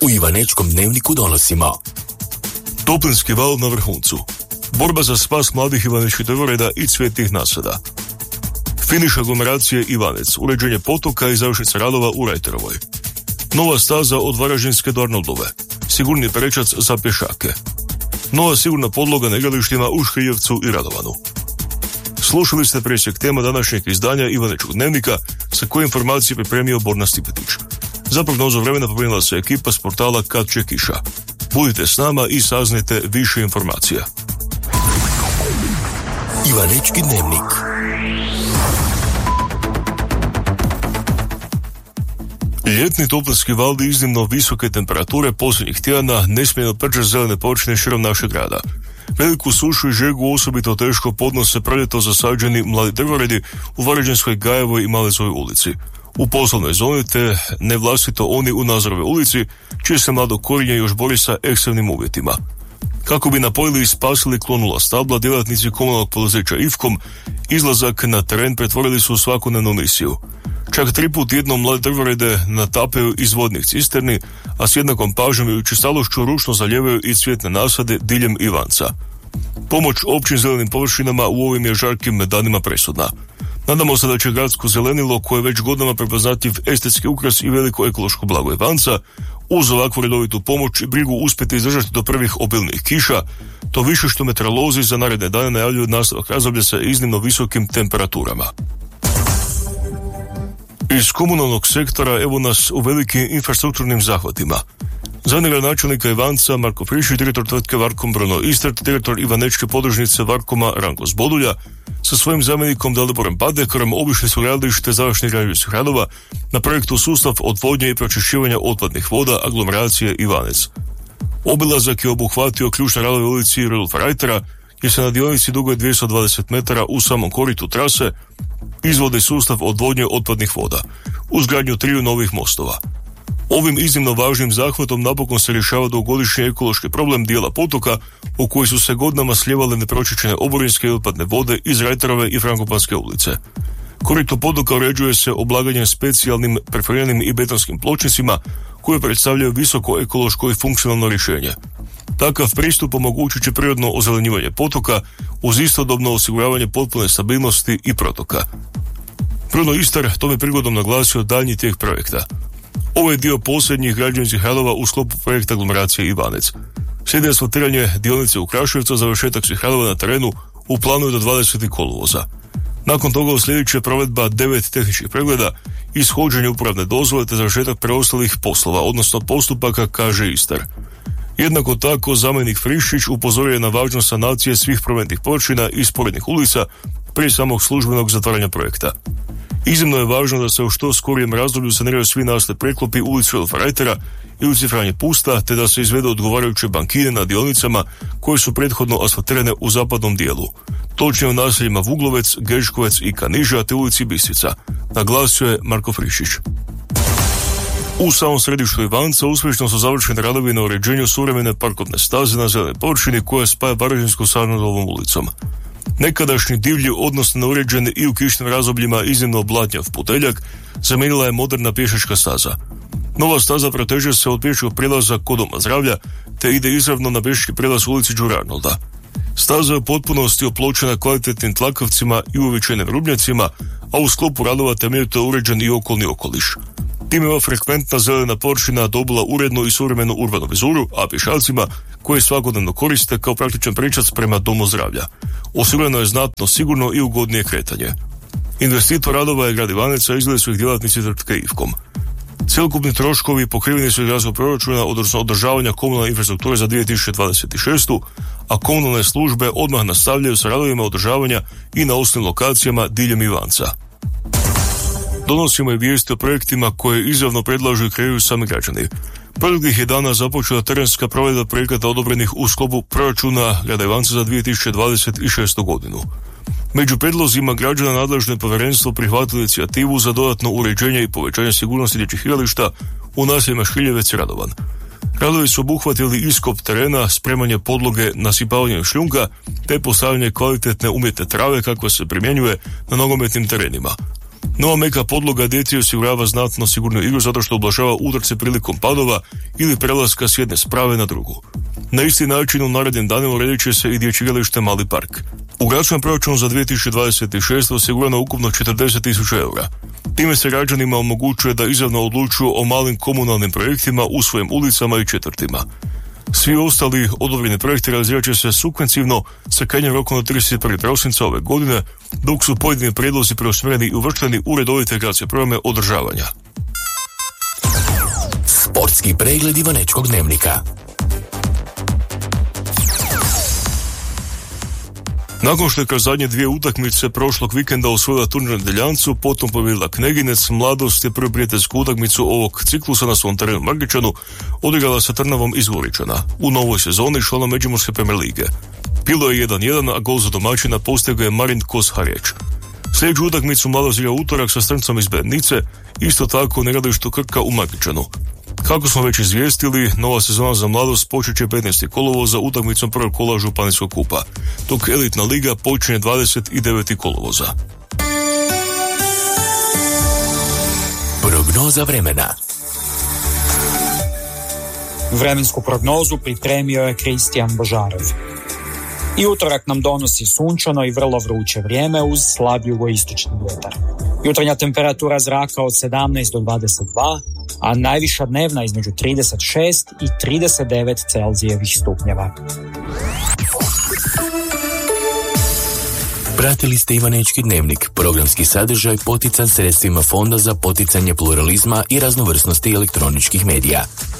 U Ivanečkom dnevniku donosimo: Toplinski val na vrhuncu, borba za spas mladih ivanečkih drvoreda i cvjetnih nasada, finiš aglomeracije Ivanec, uređenje potoka i završnica radova u Rajterovoj, nova staza od Varaždinske do Arnoldove, sigurni prečac za pješake, nova sigurna podloga na igralištima u Škriljevcu i Radovanu. Slušali ste presjek tema današnjeg izdanja Ivanečkog dnevnika, sa koje informacije pripremio Borna Stipetić. Za prognozu vremena pobrinula se ekipa s portala Kad će kiša. Budite s nama i saznajte više informacija. Ivanečki dnevnik. Ljetni toplinski val i iznimno visoke temperature posljednjih tjedana nesmjerno prče zelene površine širom našeg grada. Veliku sušu i žegu osobito teško podnose proljeto zasađeni mladi drvoredi u Varaždinskoj, Gajevoj i Malezovoj ulici. U poslovnoj zoni te nevlastito oni u Nazorovoj ulici, čije se mlado korijenje još bori sa ekstremnim uvjetima. Kako bi napojili i spasili klonula stabla, djelatnici komunalnog poduzeća Ivkom izlazak na teren pretvorili su u svakodnevnu misiju. Čak 3 puta tjedno mlade drvorede natapaju iz vodnih cisterni, a s jednakom pažnjom i učestalošću ručno zaljevaju i cvjetne nasade diljem Ivanca. Pomoć općim zelenim površinama u ovim je žarkim danima presudna. Nadamo se da će gradsko zelenilo, koje je već godinama prepoznatljiv estetski ukras i veliko ekološko blago Ivanca, uz ovakvu redovitu pomoć i brigu uspjeti izdržati do prvih obilnih kiša, to više što meteorolozi za naredne dane najavljuju nastavak razdoblja sa iznimno visokim temperaturama. Iz komunalnog sektora evo nas u velikim infrastrukturnim zahvatima. Zamjenik gradonačelnika Ivanca Marko Frišić, direktor tvrtke Varkom Bruno Istert, direktor Ivanečke podružnice Varkoma Ranko Zbodulja sa svojim zamjenikom Daliborom Badekorom obišli su gradilište završnih građevinskih radova na projektu Sustav odvodnje i pročišćivanja otpadnih voda aglomeracije Ivanec. Obilazak je obuhvatio ključne radove u ulici Rudolfa Reitera, gdje se na dionici dugoj 220 metara u samom koritu trase izvodi sustav odvodnje otpadnih voda, uz gradnju 3 novih mostova. Ovim iznimno važnim zahvatom napokon se rješava dugogodišnji ekološki problem dijela potoka u koji su se godinama slijevale nepročišćene oborinske i otpadne vode iz Rajterove i Frankopanske ulice. Korito potoka uređuje se oblaganjem specijalnim perforiranim i betonskim pločnicima koje predstavljaju visoko ekološko i funkcionalno rješenje. Takav pristup omogućit će prirodno ozelenjivanje potoka uz istodobno osiguravanje potpune stabilnosti i protoka. Bruno Istar tome prigodom naglasio daljnji tijek projekta. Ovo je dio posljednjih građevinskih radova u sklopu projekta aglomeracije Ivanec. Slijedi asfaltiranje dionice u Kraševcu, završetak svih radova na terenu u planu je do 20. kolovoza. Nakon toga uslijedit će provedba 9 tehničkih pregleda, ishođenje uporabne dozvole te završetak preostalih poslova, odnosno postupaka, kaže Istar. Jednako tako zamjenik Frišić upozorio je na važnost sanacije svih prometnih površina i sporednih ulica prije samog službenog zatvaranja projekta. Iznimno je važno da se u što skorijem razdoblju saniraju svi nastali preklopi ulici Rudolfa Reitera i ulici Franje Pusta, te da se izvedu odgovarajuće bankine na dionicama koje su prethodno asfaltirane u zapadnom dijelu. Točnije u naseljima Vuglovec, Geškovec i Kaniža te ulici Bistrica, naglasio je Marko Frišić. U samom središtu Ivanca uspješno su završeni radovi na uređenju suvremene parkovne staze na zelenoj površini koja spaja Varaždinsku s Arnoldovom ulicom. Nekadašnji divlji, odnosno neuređeni i u kišnim razdobljima iznimno blatnjav puteljak, zamijenila je moderna pješačka staza. Nova staza proteže se od pješačkog prijelaza kod Doma zdravlja, te ide izravno na pješački prijelaz u ulici Đure Arnolda. Staza je u potpunosti opločena kvalitetnim tlakavcima i uobičajenim rubnjacima, a u sklopu radova temeljito je uređen i okolni okoliš. Time ova frekventna zelena površina dobila urednu i suvremenu urbanu vizuru, a pješacima koji svakodnevno koriste kao praktičan prečac prema Domu zdravlja. Osigurano je znatno sigurno i ugodnije kretanje. Investitor radova je grad Ivaneca, izgleda su ih djelatnici tvrtke Ivkom. Cjelokupni troškovi pokriveni su iz gradskog proračuna, odnosno održavanja komunalne infrastrukture za 2026. a komunalne službe odmah nastavljaju sa radovima održavanja i na ostalim lokacijama diljem Ivanca. Donosimo i vijesti o projektima koje izravno predlažu i kreiraju sami građani. Proteklih je dana započela terenska provedba projekata odobrenih u sklopu proračuna grada Ivanca za 2026. godinu. Među predlozima građana nadležno je povjerenstvo prihvatilo inicijativu za dodatno uređenje i povećanje sigurnosti dječjih igrališta u naseljima Škriljevec i Radovan. Radovi su obuhvatili iskop terena, spremanje podloge, nasipavanje šljunka te postavljanje kvalitetne umjetne trave kakva se primjenjuje na nogometnim terenima. Nova meka podloga djeci osigurava znatno sigurnu igru zato što ublažava udarce prilikom padova ili prelaska s jedne sprave na drugu. Na isti način u narednim danima uredit će se i dječje igralište Mali park. U gradskom proračunu za 2026. osigurano ukupno 40.000 eura. Time se građanima omogućuje da izravno odlučuju o malim komunalnim projektima u svojim ulicama i četvrtima. Svi ostali odobreni projekti realizirat će se sukcesivno sa krajnjim rokom do 31. prosinca ove godine, dok su pojedini prijedlozi preusmjereni i uvršteni u redovite gradske programe održavanja. Sportski pregled Ivanečkog dnevnika. Nakon što je kroz zadnje dvije utakmice prošlog vikenda osvojila turnir na Deljancu, potom pobjedila Kneginec, Mladost je prvu prijateljsku utakmicu ovog ciklusa na svom terenu Margičanu odigrala sa Trnavom iz Goričana u novoj sezoni člana Međimurske Premier lige. Bilo je 1-1, a gol za domaćina postigao je Marin Kos-Harjeć. Sljedeću utakmicu Mladost igra utorak sa Strncom iz Bednice, isto tako na igralištu Krka u Margičanu. Kako smo već izvijestili, nova sezona za Mladost počet će 15. kolovoza utakmicom prvog kola Županijskog kupa, dok elitna liga počinje 29. kolovoza. Prognoza vremena. Vremensku prognozu pripremio je Kristijan Božarov. I utorak nam donosi sunčano i vrlo vruće vrijeme uz slab jugoistočni vjetar. Jutarnja temperatura zraka od 17 do 22, a najviša dnevna između 36 i 39 Celzijevih stupnjeva. Pratili ste Ivanečki dnevnik, programski sadržaj potican sredstvima Fonda za poticanje pluralizma i raznovrsnosti elektroničkih medija.